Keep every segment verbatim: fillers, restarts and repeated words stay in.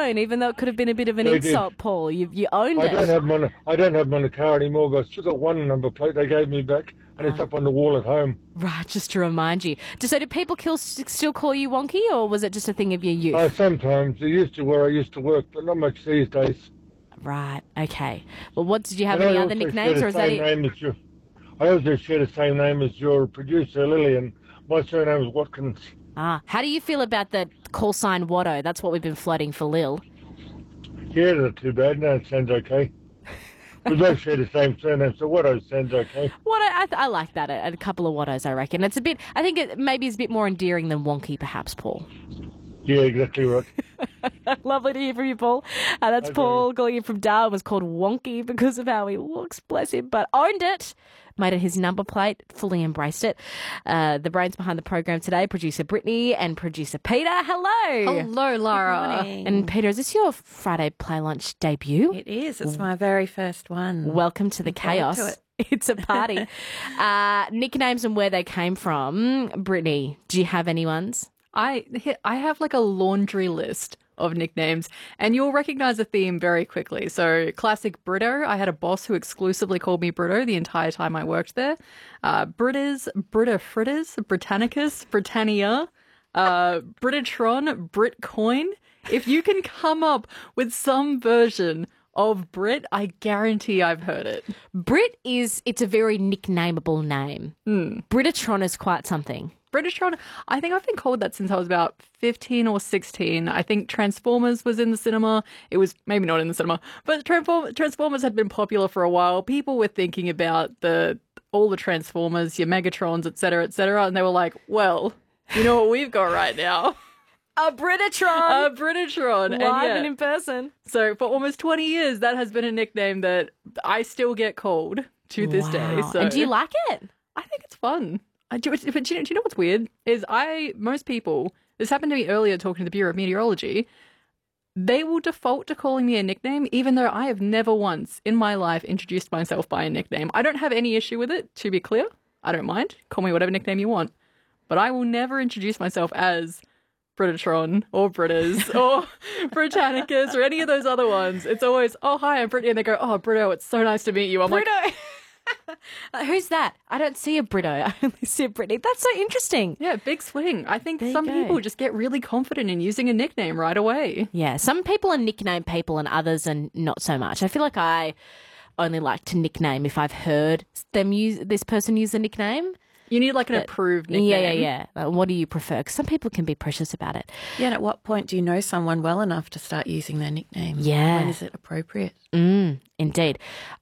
phone, even though it could have been a bit of an They insult, did. Paul. You you owned I it. don't have them on a, I don't have them on the car anymore, but I still got one number plate they gave me back, and it's up on the wall at home. Right, just to remind you. So did people kill, still call you Wonky, or was it just a thing of your youth? Uh, sometimes. It used to where I used to work, but not much these days. Right, okay. Well, what did you have And any I other also nicknames, share or is the that same it? name as your, I also share the same name as your producer, Lillian. My surname is Watkins. Ah, how do you feel about the call sign Watto? That's what we've been floating for Lil. Yeah, not too bad. No, it sounds okay. We both share the same surname, so Watto sounds okay. Watto, I, I like that. A, a couple of Wattos, I reckon. It's a bit. I think it maybe is a bit more endearing than Wonky, perhaps, Paul. Yeah, exactly right. Lovely to hear from you, Paul. Uh, that's Okay. Paul calling in from Darwin. Was called Wonky because of how he looks, bless him, but owned it. Made it his number plate, fully embraced it. Uh, the brains behind the program today, producer Brittany and producer Peter. Hello. Hello, Lara. And Peter, is this your Friday Play Lunch debut? It is. It's my very first one. Welcome to the Looking forward chaos. to it. It's a party. uh, nicknames and where they came from. Brittany, do you have any ones? I I have like a laundry list of nicknames, and you'll recognize a theme very quickly. So, classic Brito. I had a boss who exclusively called me Brito the entire time I worked there. Uh, Britters, Brita Fritters, Britannicus, Britannia, uh, Brititron, Britcoin. If you can come up with some version of Brit, I guarantee I've heard it. Brit is, it's a very nicknameable name. Mm. Brititron is quite something. Brititron, I think I've been called that since I was about fifteen or sixteen. I think Transformers was in the cinema. It was maybe not in the cinema, but Transform- Transformers had been popular for a while. People were thinking about the all the Transformers, your Megatrons, et cetera, et cetera, and they were like, well, you know what we've got right now? A Brititron! A Brititron. Live and, yeah, and in person. So for almost twenty years, that has been a nickname that I still get called to this Wow. day. So And do you like it? I think it's fun. I do, but do you, know, do you know what's weird? Is I, most people, this happened to me earlier talking to the Bureau of Meteorology, they will default to calling me a nickname, even though I have never once in my life introduced myself by a nickname. I don't have any issue with it, to be clear. I don't mind. Call me whatever nickname you want. But I will never introduce myself as Brititron or Britters or Britannicus or any of those other ones. It's always, oh, hi, I'm Brittany. And they go, oh, Brito, it's so nice to meet you. I'm Brito. like, Uh, who's that? I don't see a Brito. I only see a Brittany. That's so interesting. yeah, big swing. I think There you some go. people just get really confident in using a nickname right away. Yeah, some people are nickname people and others are not so much. I feel like I only like to nickname if I've heard them use this person use a nickname. You need like an approved nickname. Yeah, yeah, yeah. Uh, what do you prefer? Because some people can be precious about it. Yeah, and at what point do you know someone well enough to start using their nickname? Yeah. When is it appropriate? Mm, indeed.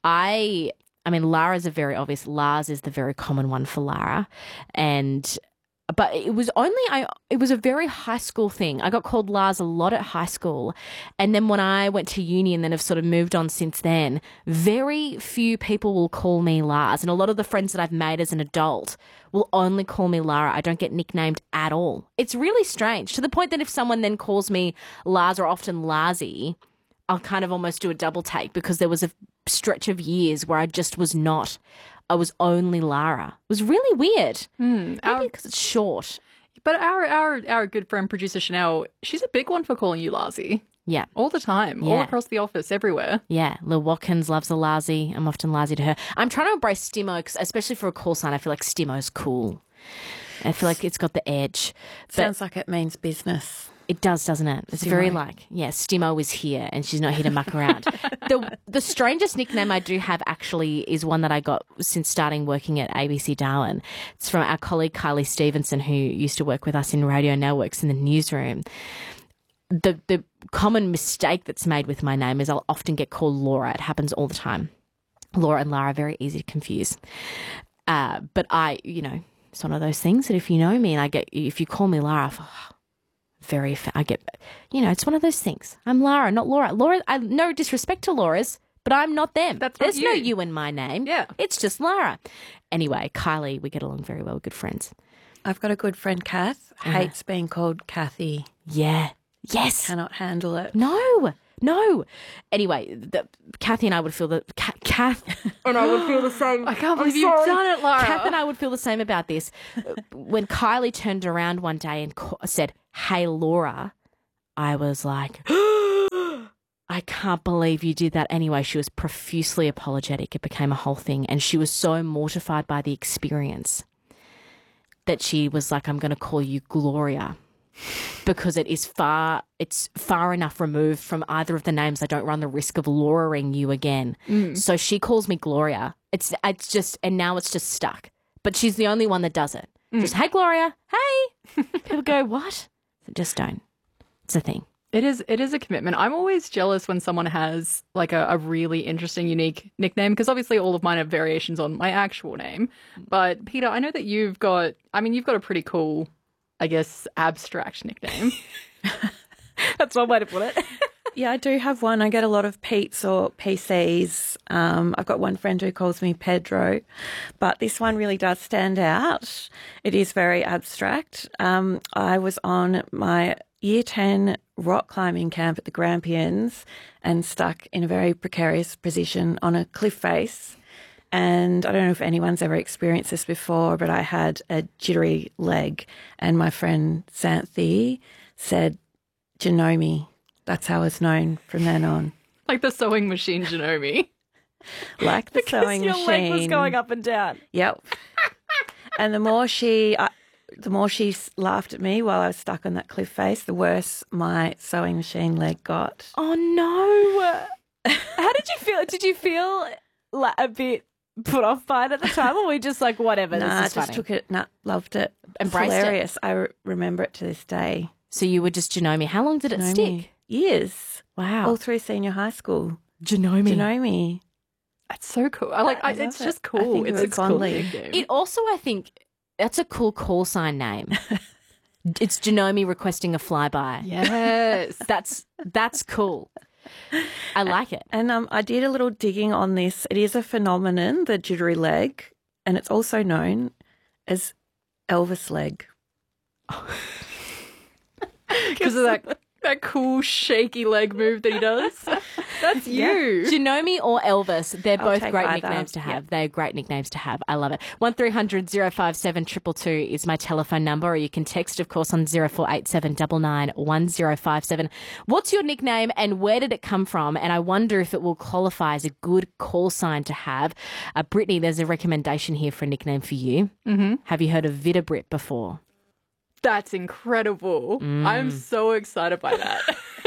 I I mean, Lara's a very obvious. Lars is the very common one for Lara. And but it was only I it was a very high school thing. I got called Lars a lot at high school. And then when I went to uni and then have sort of moved on since then, very few people will call me Lars. And a lot of the friends that I've made as an adult will only call me Lara. I don't get nicknamed at all. It's really strange, to the point that if someone then calls me Lars or often Larsy, I'll kind of almost do a double take, because there was a stretch of years where I just was not. I was only Lara. It was really weird. Hmm, our- Maybe because it's short. but our, our our good friend producer Chanel, she's a big one for calling you Larsy Yeah. all the time, all Yeah. across the office, everywhere. Yeah, Lil Watkins loves a Larsy. I'm often Larsy to her. I'm trying to embrace Stimo, 'cause especially for a call sign. I feel like Stimo's cool. I feel like it's got the edge. But Sounds like it means business. it does, doesn't it? It's Stimo. very like, yeah, Stimo is here and she's not here to muck around. the The strangest nickname I do have actually is one that I got since starting working at A B C Darwin. It's from our colleague Kylie Stevenson, who used to work with us in Radio Networks in the newsroom. The the common mistake that's made with my name is I'll often get called Laura. It happens all the time. Laura and Lara are very easy to confuse. Uh, but I, you know, it's one of those things that if you know me and I get, if you call me Lara, oh, very, fa- I get, you know, it's one of those things. I'm Lara, not Laura. Laura, I, no disrespect to Laura's, but I'm not them. That's not There's no you. you in my name. Yeah. It's just Lara. Anyway, Kylie, we get along very well, good friends. I've got a good friend, Kath, hates being called Kathy. Yeah. Yes. Cannot handle it. No, no. Anyway, the, Kathy and I would feel the Ka- Kath and I would feel the same. I can't I'm believe you've sorry. done it, Lara. Kath and I would feel the same about this. When Kylie turned around one day and ca- said, "Hey, Laura," I was like, I can't believe you did that. Anyway, she was profusely apologetic. It became a whole thing. And she was so mortified by the experience that she was like, I'm going to call you Gloria because it is far, it's far enough removed from either of the names. I don't run the risk of luring you again. Mm. So she calls me Gloria. It's, it's just, and now it's just stuck. But she's the only one that does it. Mm. Just, hey, Gloria, hey. People go, what? Just don't. It's a thing. It is it is a commitment. I'm always jealous when someone has like a, a really interesting, unique nickname because obviously all of mine are variations on my actual name. But Peter, I know that you've got, I mean, you've got a pretty cool, I guess, abstract nickname. That's one way to put it. Yeah, I do have one. I get a lot of Pete's or P Cs. Um, I've got one friend who calls me Pedro, but this one really does stand out. It is very abstract. Um, I was on my year ten rock climbing camp at the Grampians and stuck in a very precarious position on a cliff face. And I don't know if anyone's ever experienced this before, but I had a jittery leg and my friend Xanthi said, Genomi. That's how it's known from then on. Like the sewing machine Genomi. Like the because sewing your machine. leg was going up and down. Yep. And the more she, I, the more she s- laughed at me while I was stuck on that cliff face, the worse my sewing machine leg got. Oh, no. How did you feel? Did you feel like a bit put off by it at the time, or were you just like, whatever, Nah, I this is just funny? took it, nah, loved it. Embraced it. Hilarious. I re- remember it to this day. So you were just Genomi. How long did it Genomi. stick? Years. Wow. All through senior high school. Genomi. Genomi. That's so cool. I like. I, I love it's it. just I cool. think of It's it a cool fondly. nickname. It also, I think, that's a cool call sign name. It's Genomi requesting a flyby. Yes. That's that's cool. I like it. And um, I did a little digging on this. It is a phenomenon, the jittery leg, and it's also known as Elvis leg. Because of that that cool shaky leg move that he does. That's you. Genomi or Elvis, they're I'll both take great either. nicknames to have. Yep. They're great nicknames to have. I love it. one three hundred oh five seven two two two is my telephone number, or you can text, of course, on zero four eight seven nine nine one zero five seven. What's your nickname and where did it come from? And I wonder if it will qualify as a good call sign to have. Uh, Brittany, there's a recommendation here for a nickname for you. Mm-hmm. Have you heard of Vida Brit before? That's incredible. I'm so excited by that.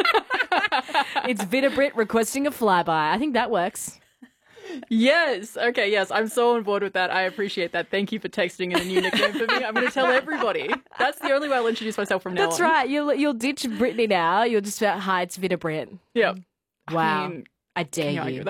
It's Vida Brit requesting a flyby. I think that works. Yes. Okay. Yes. I'm so on board with that. I appreciate that. Thank you for texting in a new nickname for me. I'm going to tell everybody. That's the only way I'll introduce myself from now That's on. right. You'll you'll ditch Brittany now. You'll just be like, hi, it's Vida Brit. Yeah. Wow. I mean, I dare can you you. argue with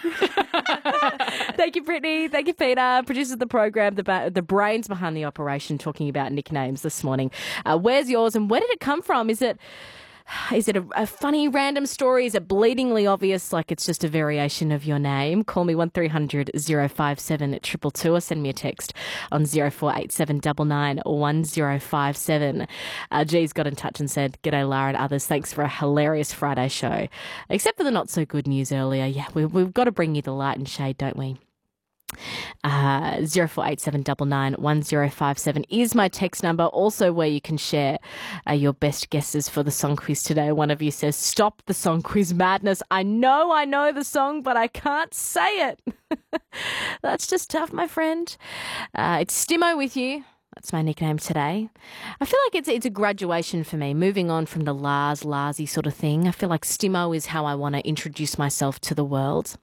that? Thank you, Brittany. Thank you, Peter. Producer of the program, the ba- the brains behind the operation, talking about nicknames this morning. Uh, where's yours and where did it come from? Is it is it a, a funny random story? Is it bleedingly obvious, like it's just a variation of your name? Call me one three hundred oh five seven two two two or send me a text on zero four eight seven nine nine one zero five seven. Uh, G's got in touch and said, "G'day, Lara and others. Thanks for a hilarious Friday show. Except for the not so good news earlier. Yeah, we, we've got to bring you the light and shade, don't we?" Uh, zero four eight seven nine nine one zero five seven is my text number, also where you can share uh, your best guesses for the song quiz today. One of you says, "Stop the song quiz madness. I know I know the song, but I can't say it." That's just tough, my friend. Uh, it's Stimo with you. That's my nickname today. I feel like it's it's a graduation for me, moving on from the Lars, Larsy sort of thing. I feel like Stimo is how I want to introduce myself to the world.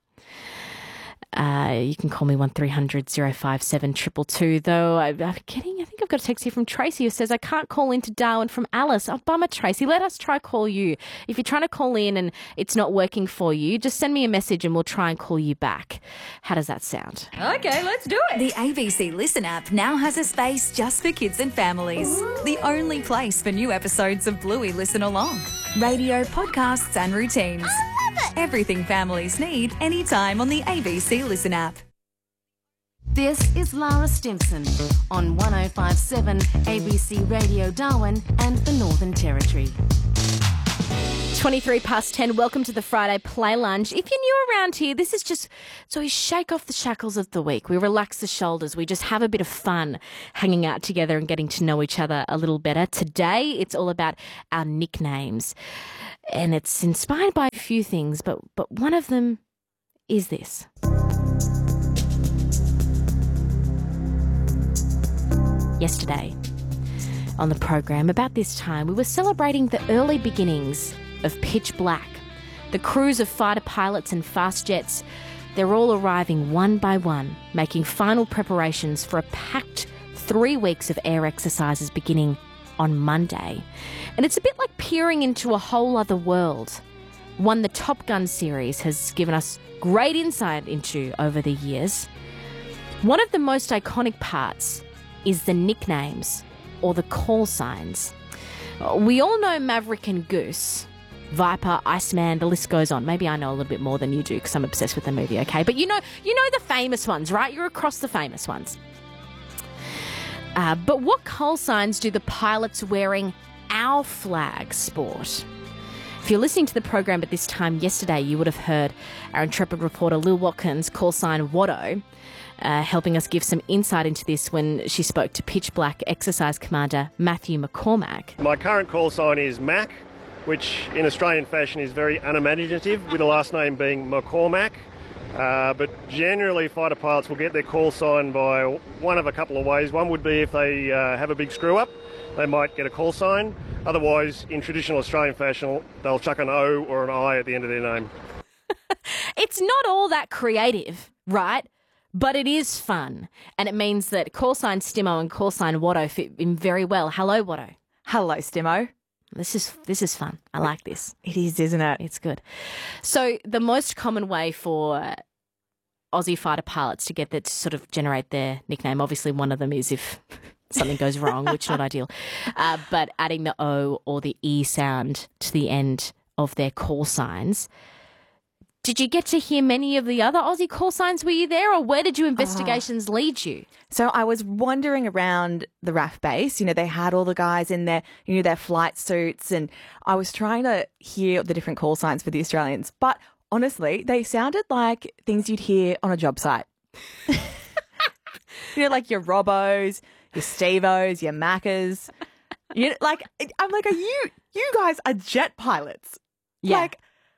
Uh, you can call me one three hundred oh five seven two two two, though I, I'm getting, I think I've got a text here from Tracy who says, "I can't call into Darwin from Alice." Oh, bummer, Tracy. Let us try call you. If you're trying to call in and it's not working for you, just send me a message and we'll try and call you back. How does that sound? Okay, let's do it. The A B C Listen app now has a space just for kids and families. The only place for new episodes of Bluey Listen Along. Radio, podcasts and routines. Everything families need anytime on the A B C Listen app. This is Lara Stimson on one oh five point seven A B C Radio Darwin and the Northern Territory. twenty-three past ten. Welcome to the Friday Play Lunch. If you're new around here, this is just so we shake off the shackles of the week. We relax the shoulders. We just have a bit of fun hanging out together and getting to know each other a little better. Today, it's all about our nicknames. And it's inspired by a few things, but, but one of them is this. Yesterday on the program, about this time, we were celebrating the early beginnings of Pitch Black. The crews of fighter pilots and fast jets, they're all arriving one by one, making final preparations for a packed three weeks of air exercises beginning on Monday. And it's a bit like peering into a whole other world, one the Top Gun series has given us great insight into over the years. One of the most iconic parts is the nicknames or the call signs. We all know Maverick and Goose, Viper, Iceman, the list goes on. Maybe I know a little bit more than you do because I'm obsessed with the movie, okay? But you know you know the famous ones, right? You're across the famous ones. Uh, but what call signs do the pilots wearing our flag sport? If you're listening to the program at this time yesterday, you would have heard our intrepid reporter Lil Watkins call sign Watto, Uh, helping us give some insight into this when she spoke to Pitch Black Exercise Commander Matthew McCormack. My current call sign is Mac, which in Australian fashion is very unimaginative, with the last name being McCormack. Uh, but generally fighter pilots will get their call sign by one of a couple of ways. One would be if they uh, have a big screw up, they might get a call sign. Otherwise, in traditional Australian fashion, they'll chuck an O or an I at the end of their name. It's not all that creative, right? But it is fun, and it means that call sign Stimo and call sign Watto fit in very well. Hello, Watto. Hello, Stimo. This is this is fun. I like this. It is, isn't it? It's good. So the most common way for Aussie fighter pilots to get that to sort of generate their nickname, obviously one of them is if something goes wrong, which is not ideal, uh, but adding the O or the E sound to the end of their call signs. Did you get to hear many of the other Aussie call signs? Were you there, or where did your investigations oh. lead you? So I was wandering around the R A F base. You know, they had all the guys in their, you know, their flight suits, and I was trying to hear the different call signs for the Australians. But honestly, they sounded like things you'd hear on a job site. You know, like your Robos, your Stevos, your Maccas. You know, like, I'm like, are you, you guys are jet pilots? Yeah. Like,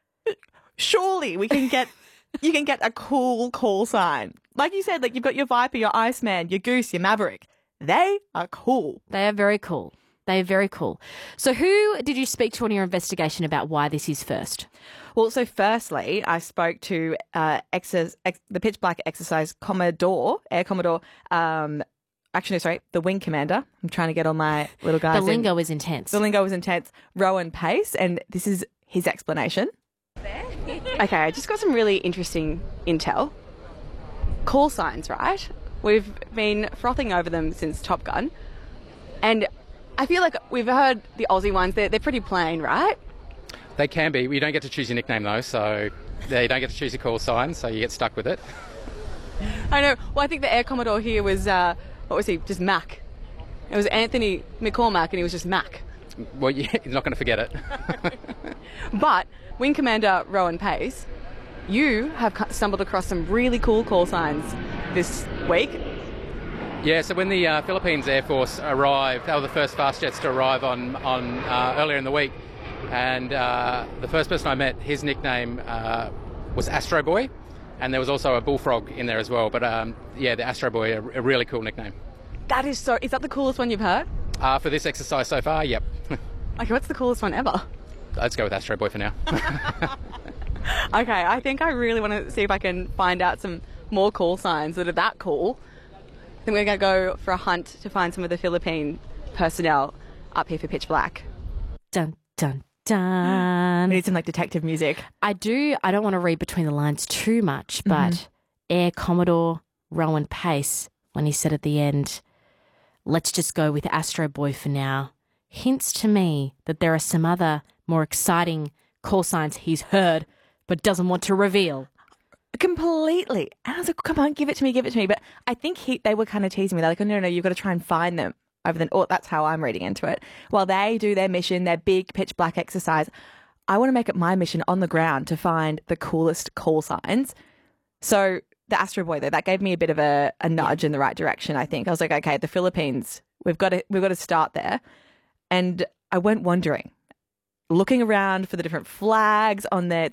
surely we can get, you can get a cool call sign. Like you said, like you've got your Viper, your Iceman, your Goose, your Maverick. They are cool. They are very cool. They are very cool. So who did you speak to on your investigation about why this is first? Well, so firstly, I spoke to uh, exer- ex- the Pitch Black Exercise Commodore, Air Commodore, um, actually, no, sorry, the Wing Commander. I'm trying to get all my little guys. The lingo in. is intense. The lingo is intense. Rowan Pace, and this is his explanation. Okay, I just got some really interesting intel. Call signs, right? We've been frothing over them since Top Gun. And I feel like we've heard the Aussie ones, they're, they're pretty plain, right? They can be. You don't get to choose your nickname, though, so you don't get to choose your call sign, so you get stuck with it. I know. Well, I think the Air Commodore here was, uh, what was he? Just Mac. It was Anthony McCormack, and he was just Mac. Well, you're not going to forget it. But Wing Commander Rowan Pace, you have stumbled across some really cool call signs this week. Yeah, so when the uh, Philippines Air Force arrived, they were the first fast jets to arrive on, on uh, earlier in the week. And uh, the first person I met, his nickname uh, was Astro Boy. And there was also a bullfrog in there as well. But um, yeah, the Astro Boy, a, a really cool nickname. That is so... Is that the coolest one you've heard? Uh, for this exercise so far, yep. Okay, what's the coolest one ever? Let's go with Astro Boy for now. Okay, I think I really want to see if I can find out some more call signs that are that cool. I think we're going to go for a hunt to find some of the Philippine personnel up here for Pitch Black. Dun, dun, dun. We need some like detective music. I do. I don't want to read between the lines too much, but mm-hmm. Air Commodore Rowan Pace, when he said at the end, let's just go with Astro Boy for now, hints to me that there are some other more exciting call signs he's heard but doesn't want to reveal. Completely. And I was like, come on, give it to me, give it to me. But I think he, they were kind of teasing me. They're like, oh, no, no, you've got to try and find them over the... Oh, that's how I'm reading into it. While they do their mission, their big pitch black exercise, I want to make it my mission on the ground to find the coolest call signs. So the Astro Boy, though, that gave me a bit of a, a nudge in the right direction, I think. I was like, okay, the Philippines, we've got to, we've got to start there. And I went wandering, looking around for the different flags on there.